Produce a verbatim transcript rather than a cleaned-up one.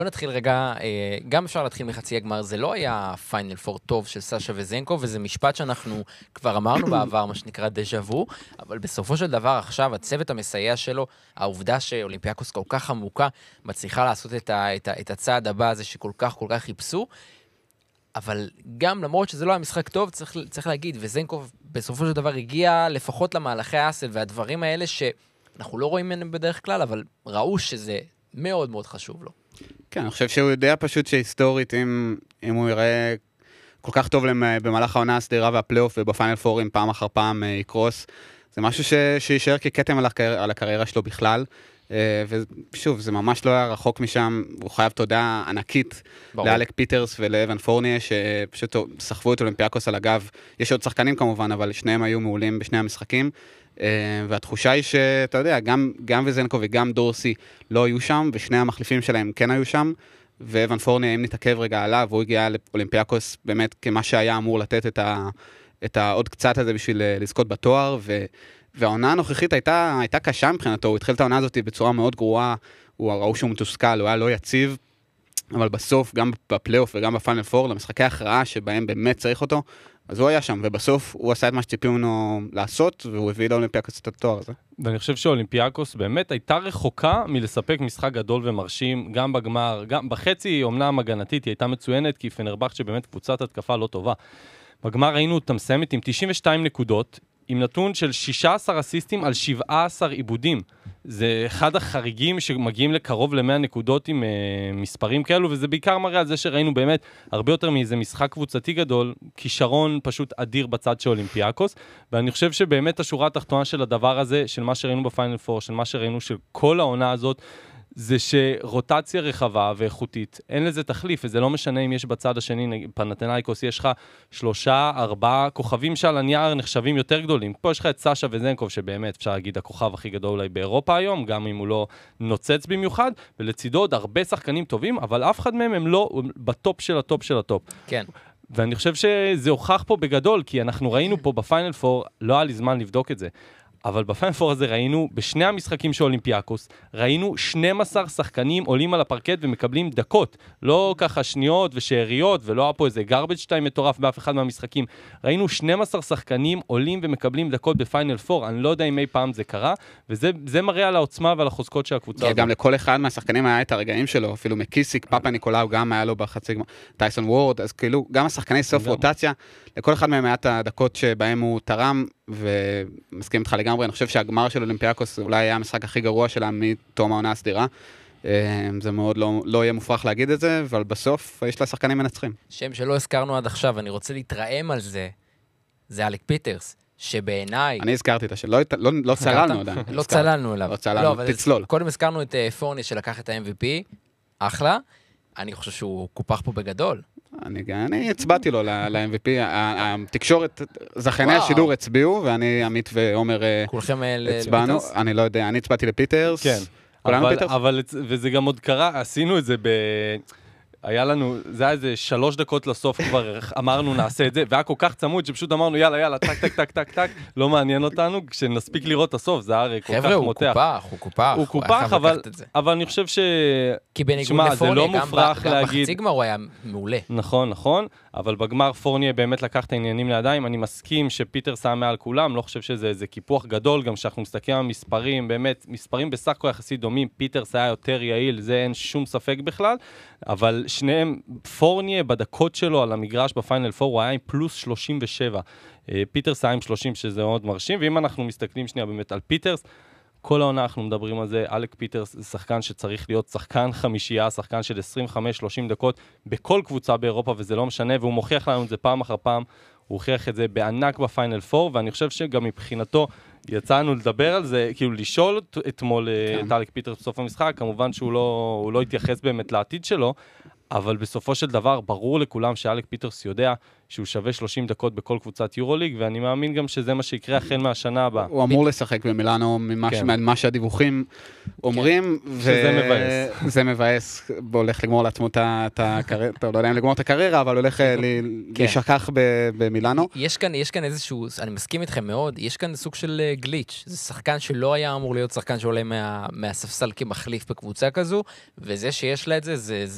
בוא נתחיל רגע, גם אפשר להתחיל מחצי הגמר, זה לא היה פיינל פור טוב של סשה וזנקו, וזה משפט שאנחנו כבר אמרנו בעבר, מה שנקרא דז'ה וו, אבל בסופו של דבר עכשיו, הצוות המסייע שלו, העובדה שאולימפיאקוס כל כך עמוקה, מצליחה לעשות את, ה, את, ה, את הצעד הבא הזה שכל כך כל כך חיפשו, אבל גם למרות שזה לא היה משחק טוב, צריך, צריך להגיד, וזנקו בסופו של דבר הגיע לפחות למהלכי האסל, והדברים האלה שאנחנו לא רואים מהם בדרך כלל, אבל ראו שזה מאוד מאוד חשוב לו. כן, אני חושב שהוא יודע פשוט שהיסטורית, אם, אם הוא יראה כל כך טוב במהלך העונה הסדירה והפלייאוף ובפיינל פורים פעם אחר פעם יקרוס, זה משהו ש, שישאר ככתם על, הקר... על הקריירה שלו בכלל, ושוב, זה ממש לא היה רחוק משם, הוא חייב תודה ענקית ברור. לאלק פיטרס ולאבן פורניה, שפשוט סחבו את אולימפיאקוס על הגב, יש עוד שחקנים כמובן, אבל שניהם היו מעולים בשני המשחקים, והתחושה היא שאתה יודע, גם, גם וזנקו וגם דורסי לא היו שם, ושני המחליפים שלהם כן היו שם, ואבן פורניה, אם נתעכב רגע עליו, הוא הגיע לאולימפיאקוס באמת כמה שהיה אמור לתת את, ה, את העוד קצת הזה בשביל לזכות בתואר, ו, והעונה הנוכחית הייתה, הייתה קשה מבחינתו, הוא התחיל את העונה הזאת בצורה מאוד גרועה, הוא ראו שהוא מתוסכל, הוא היה לא יציב, אבל בסוף, גם בפלייאוף וגם בפיינל פור, למשחקי ההכרעה שבהם באמת צריך אותו, אז הוא היה שם, ובסוף הוא עשה את מה שציפינו ממנו לעשות, והוא הביא לאולימפיאקוס את התואר הזה. ואני חושב שאולימפיאקוס באמת הייתה רחוקה מלספק משחק גדול ומרשים, גם בגמר, גם בחצי, אומנם הגנתית, היא הייתה מצוינת, כי פנרבכט שבאמת קבוצת התקפה לא טובה. בגמר ראינו אותם מסיימת עם תשעים ושתיים נקודות, עם נתון של שישה עשר אסיסטים על שבעה עשר עיבודים. זה אחד החריגים שמגיעים לקרוב ל-מאה נקודות עם uh, מספרים כאלו, וזה בעיקר מראה על זה שראינו באמת הרבה יותר מאיזה משחק קבוצתי גדול, כישרון פשוט אדיר בצד של אולימפיאקוס, ואני חושב שבאמת השורה התחתונה של הדבר הזה, של מה שראינו בפיינל פור, של מה שראינו של כל העונה הזאת, זה שרוטציה רחבה ואיכותית, אין לזה תחליף, וזה לא משנה אם יש בצד השני, פנתנאיקוס, יש לך שלושה, ארבעה כוכבים שעל הנייר נחשבים יותר גדולים. פה יש לך את סשה וזנקוב, שבאמת אפשר להגיד הכוכב הכי גדול אולי באירופה היום, גם אם הוא לא נוצץ במיוחד, ולצידו עוד הרבה שחקנים טובים, אבל אף אחד מהם הם לא בטופ של הטופ של הטופ. כן. ואני חושב שזה הוכח פה בגדול, כי אנחנו ראינו פה בפיינל פור, לא היה לי זמן לבדוק את זה, אבל בפיינל פור הזה ראינו, בשני המשחקים של אולימפיאקוס, ראינו שנים עשר שחקנים עולים על הפרקט ומקבלים דקות, לא ככה שניות ושאריות, ולא היה פה איזה גרבג' שתיים מטורף באף אחד מהמשחקים. ראינו שנים עשר שחקנים עולים ומקבלים דקות בפיינל פור, אני לא יודע אם אי פעם זה קרה, וזה זה מראה על העוצמה ועל החוזקות של הקבוצה הזאת. גם לכל אחד מהשחקנים היה את הרגעים שלו, אפילו מקיסיק, פאפה ניקולאו גם היה לו בחצי גמר, טייסון וורד, אז כאילו גם השחקני סוף רוטציה, לכל אחד מהם היה את הדקות שבהם הוא תרם, ומסכים איתך לגמרי, אני חושב שהגמר של אולימפיאקוס אולי היה המשחק הכי גרוע שלה מתום העונה הסדירה, זה מאוד לא, לא יהיה מופרך להגיד את זה, אבל בסוף יש לה שחקנים מנצחים. שם שלא הזכרנו עד עכשיו, אני רוצה להתרעם על זה, זה אלק פיטרס, שבעיניי... אני הזכרתי את השאלה, לא, לא צללנו עדיין. לא צללנו אליו. לא צללנו, תצלול. קודם הזכרנו את פורניה שלקח את ה-אם וי פי, אחלה, אני חושב שהוא קופח פה בגדול. אני, אני הצבעתי לו ל-אם וי פי, התקשורת, זכייני השידור הצביעו, ואני, עמית ועומר הצבענו, אני לא יודע, אני הצבעתי לפיטרס. כן, אבל, אבל, וזה גם עוד קרה, עשינו את זה ב... היה לנו, זה היה איזה שלוש דקות לסוף כבר אמרנו נעשה את זה, והיה כל כך צמוד שפשוט אמרנו יאללה יאללה, טק טק טק טק טק, לא מעניין אותנו, כשנספיק לראות את הסוף, זה היה כל כך מותח. חבר'ה, הוא קופח, הוא קופח, אבל, אבל אני חושב ש... כי בניגוד לפורניה, גם בחצי גמר הוא היה מעולה. נכון, נכון, אבל בגמר פורניה באמת לקח את העניינים לידיים, אני מסכים שפיטרס היה מעל כולם, לא חושב שזה איזה קיפוח גדול, גם שאנחנו מסתכלים על מספרים, באמת, מספרים בסך הכל יחסית דומים, פיטרס היה יותר יעיל, זה אין שום ספק בכלל, אבל שניהם, פורניה בדקות שלו על המגרש בפיינל פור, הוא היה עם פלוס שלושים ושבע. פיטרס היה עם שלושים, שזה מאוד מרשים, ואם אנחנו מסתכלים שנייה באמת על פיטרס, כל העונה אנחנו מדברים על זה, אלק פיטרס זה שחקן שצריך להיות שחקן חמישייה, שחקן של עשרים וחמש שלושים דקות בכל קבוצה באירופה, וזה לא משנה, והוא מוכיח לנו את זה פעם אחר פעם, הוא הוכיח את זה בענק בפיינל פור, ואני חושב שגם מבחינתו יצאנו לדבר על זה, כאילו לשאול אתמול כן. את אלק פיטרס בסוף המשחק, כמובן שהוא לא, הוא לא התייחס באמת לעתיד שלו, אבל בסופו של דבר ברור לכולם שאלק פיטרס יודע שהוא שווה שלושים דקות בכל קבוצת יורוליג, ואני מאמין גם שזה מה שיקרה החל מהשנה הבאה. הוא אמור לשחק במילאנו ממה שהדיווחים אומרים, שזה מבאס. זה מבאס, הוא הולך לגמור לעצמו את הקריירה, לא יודע אם לגמור את הקריירה, אבל הולך להישכח במילאנו. יש כאן איזשהו, אני מסכים איתכם מאוד, יש כאן סוג של גליץ', זה שחקן שלא היה אמור להיות שחקן שעולה מהספסל כמחליף בקבוצה כזו, וזה שיש לה את זה,